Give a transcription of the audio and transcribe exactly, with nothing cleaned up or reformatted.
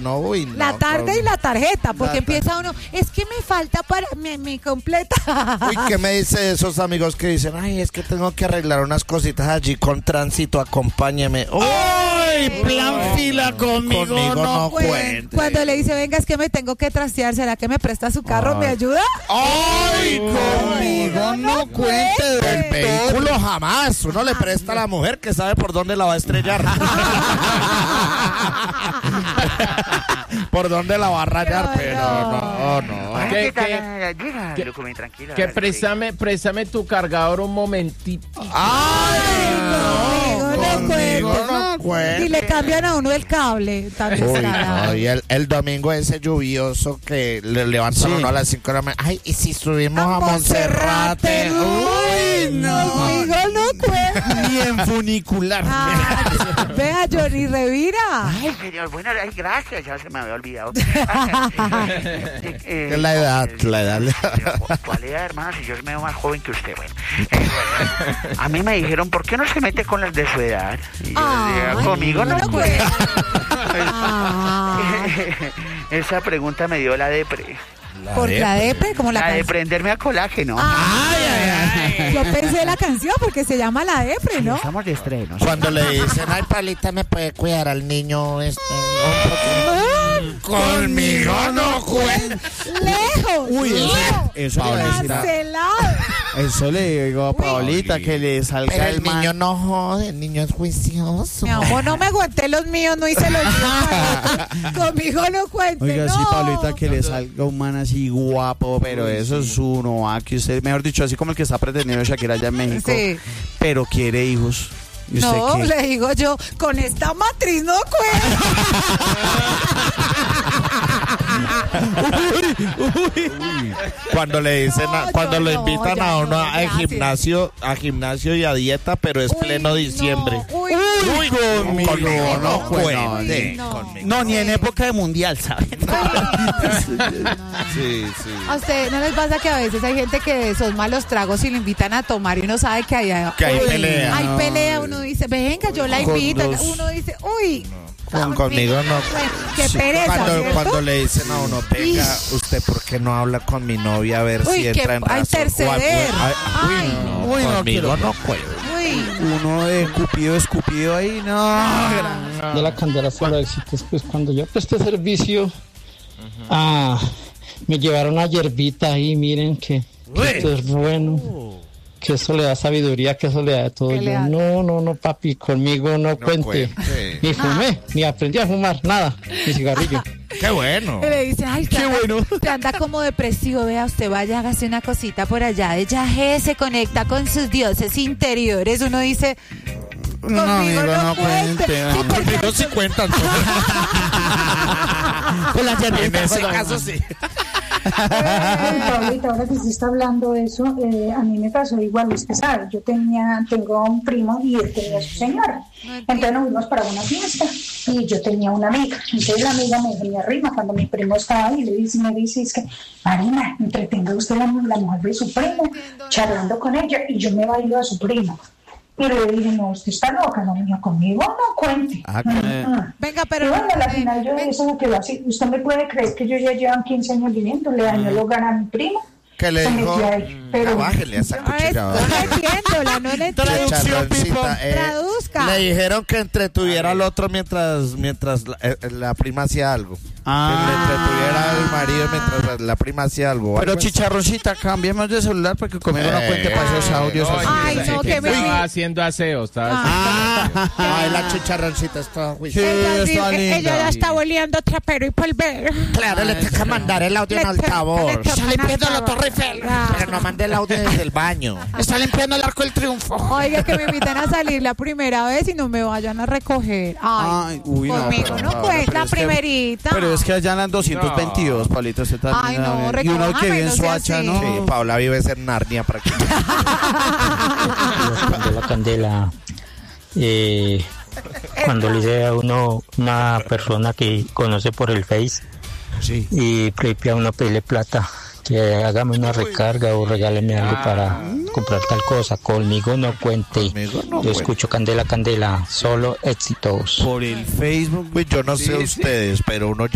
no, uy, no. La tarde con... y la tarjeta, porque la empieza uno, es que me falta para mi, mi completa. Uy, ¿qué me dice esos amigos que dicen, ay, es que tengo que arreglar unas cositas allí con tránsito, acompáñeme? ¡Ay, plan oh, fila conmigo, conmigo no, no cuente! Cuando le dice, venga, es que me tengo que trastear, ¿será que me presta su carro? Ay. ¿Me ayuda? ¡Ay, conmigo no, no cuente! Del vehículo jamás. Uno le presta a la mujer que sabe por dónde la va a estrellar. Por dónde la va a rayar, pero no, no. ¿Qué, qué, qué, tranquila, que préstame, préstame tu cargador un momentito. ¡Ay, no! No, conmigo no cuente. Y le cambian a uno el cable. Uy, no, y el, el domingo ese lluvioso que le levantan sí. uno a las cinco de la mañana. Ay, y si subimos a, a Monserrate. Uy, no. Conmigo no cuenta. Ni en funicular. Ah, vea, Johnny Revira. Ay, señor, bueno, ay, gracias, ya se me había olvidado. eh, es la edad, eh, la edad. ¿Cuál edad, hermano? Si yo soy medio más joven que usted, bueno. Eh, bueno. A mí me dijeron, ¿por qué no se mete con las de su edad? Y yo ah, decía, conmigo no, no puede. Ah. Esa pregunta me dio la depre. La ¿Por depre. la depre? Como la, la de prenderme a colágeno. Ah, ay, ay, ay. Yo pensé la canción porque se llama La Depre, ¿no? Estamos de estreno. Cuando le dicen, ay, Palita, ¿me puede cuidar al niño? Este, ah, conmigo no cuenta. Lejos. Uy, no. Eso, eso le cancelado. Eso le digo a Paulita, Uy, que le salga pero el, el niño man. No jode, el niño es juicioso. Mi amor, no me aguanté los míos, no hice los míos. Conmigo no cuente. Oiga, no. sí, Paulita, que le salga un man así guapo, pero Uy, eso sí. es uno, ah, que usted, mejor dicho, así como el que está pretendiendo Shakira allá en México, sí. pero quiere hijos. No, qué? le digo yo, con esta matriz no cuenta. uy, uy. Cuando le dicen, no, a, cuando le invitan no, a uno no, al gimnasio, a gimnasio y a dieta, pero es uy, pleno diciembre. No, uy, uy, conmigo, conmigo no cuente. No, no, no, ni en época de mundial, ¿sabes? sí, sí. A usted no les pasa que a veces hay gente que son malos tragos y le invitan a tomar y uno sabe que hay, que hay uy, pelea. Hay pelea, uno dice, venga, yo la invito. Uno dice, uy. Con, conmigo no. Qué sí, pereza, cuando, cuando le dicen a uno, venga, Ish. ¿usted por qué no habla con mi novia a ver uy, si entra en razón? Ay, interceder. Ay, uy, no, uy, no, conmigo no juego. Uno de escupido, escupido ahí, no. no. De la candela solo éxitos, pues cuando yo presté servicio, uh-huh. ah, me llevaron a hierbita ahí, miren que, que esto es bueno. Uh. Que eso le da sabiduría, que eso le da de todo. Yo, no, no, no, papi, conmigo no, no cuente. cuente. Ni fumé, ah. ni aprendí a fumar, nada, ni cigarrillo. Qué bueno. Le dice, ay, qué anda, bueno. Te anda como depresivo, vea, usted vaya, hágase una cosita por allá. Ella se conecta con sus dioses interiores. Uno dice, conmigo no, amigo, no, no cuente. cuente. Sí, conmigo sí cuentan. Con la en ese caso sí. Paulita, ahora que usted está hablando de eso, eh, a mí me pasó igual, usted sabe, yo tenía, tengo un primo y él tenía su señora, entonces nos fuimos para una fiesta y yo tenía una amiga, entonces la amiga me venía arriba cuando mi primo estaba ahí y le dice, me dice, es que Marina, entretenga usted la, la mujer de su primo, charlando con ella y yo me bailo a su primo. Y le dije, no, usted está loca, no, niño, conmigo no cuente. Ah, uh-huh. Venga, pero... Y bueno, al final yo dije, eso me quedó así. ¿Usted me puede creer que yo ya llevan quince años viviendo? Le dañó el hogar a mi primo. ¿Qué le dijo? Pero... Bájele a esa cuchilla. No le entiendo, no le entiendo. Eh, Traduzca. Le dijeron que entretuviera al otro mientras mientras la, eh, la prima hacía algo. Ah. Que le entretuviera al marido mientras la prima hacía algo. Pero chicharroncita, cambiemos de celular porque conmigo eh, no cuente para esos audios. Ay, ay no, que me... Estaba haciendo aseo, estaba ah. ah. Ay, la chicharroncita está sí, está linda. Ella ya está oliendo trapero y polvero. Claro, le tengo que mandar el audio en altavoz. Está limpiando la Torre Eiffel. Pero no mandé el audio desde el baño. Está limpiando el Arco del Triunfo. Oiga, que me invitan a salir la primera vez y no me vayan a recoger. Ay, Ay uy, conmigo no, no cuenta no, primerita. Que, pero es que allá en las doscientos veintidós, no. Paulito, usted también. Ay, no, y uno que vive en Soacha, ¿no? Sí, Paula vive en Narnia prácticamente. Candela, Candela. Eh, cuando le dice a uno una persona que conoce por el Face sí. y le a uno pedirle plata, que hágame una recarga o regáleme algo ah. para comprar tal cosa, conmigo no cuente. Conmigo no yo cuente. Escucho Candela, Candela, solo éxitos. Por el Facebook, pues yo no sí, sé sí. ustedes, pero uno ya